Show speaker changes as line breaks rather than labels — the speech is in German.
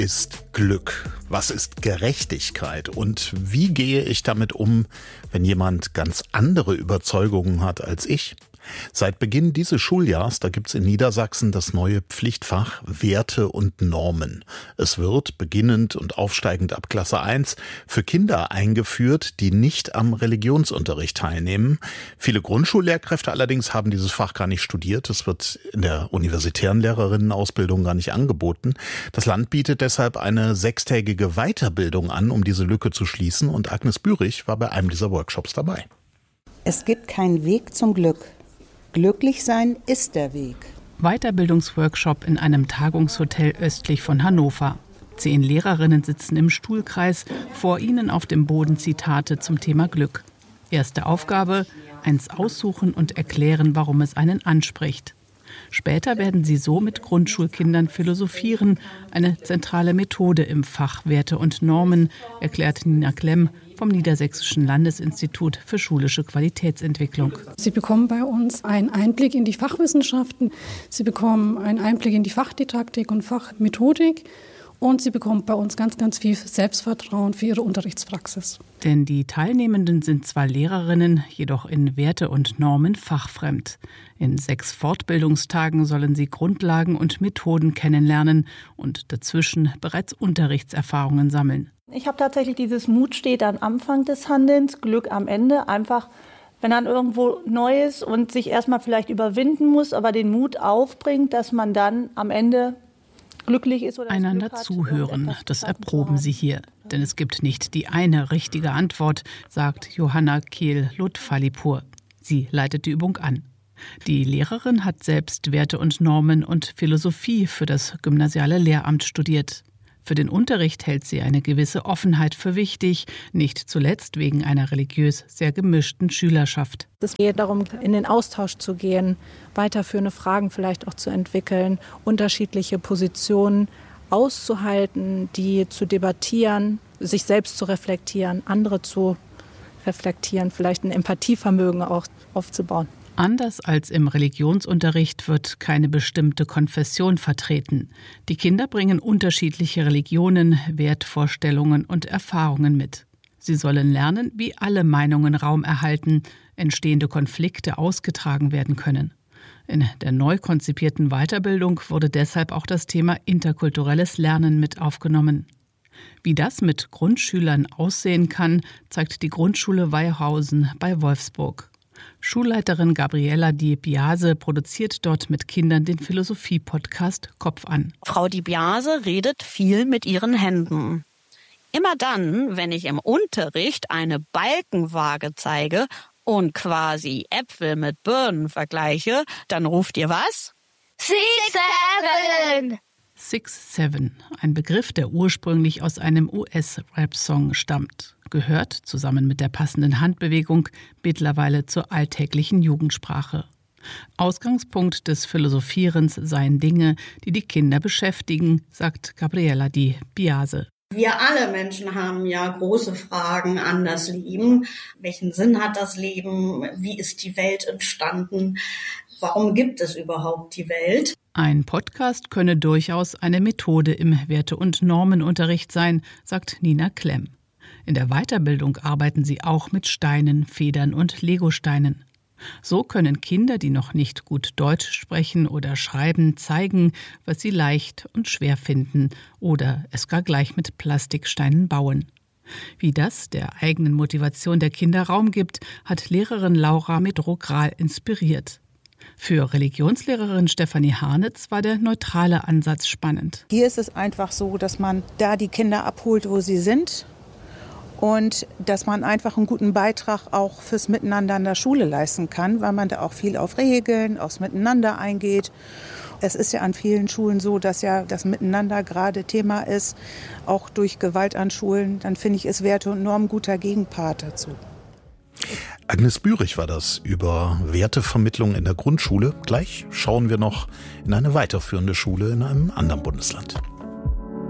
ist Glück? Was ist Gerechtigkeit? Und wie gehe ich damit um, wenn jemand ganz andere Überzeugungen hat als ich? Seit Beginn dieses Schuljahrs, da gibt's in Niedersachsen das neue Pflichtfach Werte und Normen. Es wird, beginnend und aufsteigend ab Klasse 1, für Kinder eingeführt, die nicht am Religionsunterricht teilnehmen. Viele Grundschullehrkräfte allerdings haben dieses Fach gar nicht studiert. Es wird in der universitären Lehrerinnenausbildung gar nicht angeboten. Das Land bietet deshalb eine 6-tägige Weiterbildung an, um diese Lücke zu schließen. Und Agnes Bürich war bei einem dieser Workshops dabei.
Es gibt keinen Weg zum Glück. Glücklich sein ist der Weg.
Weiterbildungsworkshop in einem Tagungshotel östlich von Hannover. 10 Lehrerinnen sitzen im Stuhlkreis, vor ihnen auf dem Boden Zitate zum Thema Glück. Erste Aufgabe: eins aussuchen und erklären, warum es einen anspricht. Später werden sie so mit Grundschulkindern philosophieren, eine zentrale Methode im Fach Werte und Normen, erklärt Nina Klemm vom Niedersächsischen Landesinstitut für schulische Qualitätsentwicklung.
Sie bekommen bei uns einen Einblick in die Fachwissenschaften, Sie bekommen einen Einblick in die Fachdidaktik und Fachmethodik und Sie bekommen bei uns ganz, ganz viel Selbstvertrauen für ihre Unterrichtspraxis.
Denn die Teilnehmenden sind zwar Lehrerinnen, jedoch in Werte und Normen fachfremd. In 6 Fortbildungstagen sollen sie Grundlagen und Methoden kennenlernen und dazwischen bereits Unterrichtserfahrungen sammeln.
Ich habe tatsächlich dieses Mut steht am Anfang des Handelns, Glück am Ende. Einfach, wenn dann irgendwo neu ist und sich erstmal vielleicht überwinden muss, aber den Mut aufbringt, dass man dann am Ende glücklich ist. Oder
einander zuhören, das erproben sie hier. Denn es gibt nicht die eine richtige Antwort, sagt Johanna Kehl-Lutfalipur. Sie leitet die Übung an. Die Lehrerin hat selbst Werte und Normen und Philosophie für das gymnasiale Lehramt studiert. Für den Unterricht hält sie eine gewisse Offenheit für wichtig, nicht zuletzt wegen einer religiös sehr gemischten Schülerschaft.
Es geht darum, in den Austausch zu gehen, weiterführende Fragen vielleicht auch zu entwickeln, unterschiedliche Positionen auszuhalten, die zu debattieren, sich selbst zu reflektieren, andere zu reflektieren, vielleicht ein Empathievermögen auch aufzubauen.
Anders als im Religionsunterricht wird keine bestimmte Konfession vertreten. Die Kinder bringen unterschiedliche Religionen, Wertvorstellungen und Erfahrungen mit. Sie sollen lernen, wie alle Meinungen Raum erhalten, entstehende Konflikte ausgetragen werden können. In der neu konzipierten Weiterbildung wurde deshalb auch das Thema interkulturelles Lernen mit aufgenommen. Wie das mit Grundschülern aussehen kann, zeigt die Grundschule Weihausen bei Wolfsburg. Schulleiterin Gabriela Di Biase produziert dort mit Kindern den Philosophie-Podcast Kopf an.
Frau Di Biase redet viel mit ihren Händen. Immer dann, wenn ich im Unterricht eine Balkenwaage zeige und quasi Äpfel mit Birnen vergleiche, dann ruft ihr was?
6, 7!
6-7, ein Begriff, der ursprünglich aus einem US-Rap-Song stammt, gehört, zusammen mit der passenden Handbewegung, mittlerweile zur alltäglichen Jugendsprache. Ausgangspunkt des Philosophierens seien Dinge, die die Kinder beschäftigen, sagt Gabriela Di Biase.
Wir alle Menschen haben ja große Fragen an das Leben. Welchen Sinn hat das Leben? Wie ist die Welt entstanden? Warum gibt es überhaupt die Welt?
Ein Podcast könne durchaus eine Methode im Werte- und Normenunterricht sein, sagt Nina Klemm. In der Weiterbildung arbeiten sie auch mit Steinen, Federn und Legosteinen. So können Kinder, die noch nicht gut Deutsch sprechen oder schreiben, zeigen, was sie leicht und schwer finden oder es gar gleich mit Plastiksteinen bauen. Wie das der eigenen Motivation der Kinder Raum gibt, hat Lehrerin Laura Medrogral inspiriert. Für Religionslehrerin Stefanie Harnitz war der neutrale Ansatz spannend.
Hier ist es einfach so, dass man da die Kinder abholt, wo sie sind. Und dass man einfach einen guten Beitrag auch fürs Miteinander in der Schule leisten kann, weil man da auch viel auf Regeln, aufs Miteinander eingeht. Es ist ja an vielen Schulen so, dass ja das Miteinander gerade Thema ist, auch durch Gewalt an Schulen. Dann finde ich, ist Werte und Normen ein guter Gegenpart dazu.
Agnes Bürich war das über Wertevermittlung in der Grundschule. Gleich schauen wir noch in eine weiterführende Schule in einem anderen Bundesland.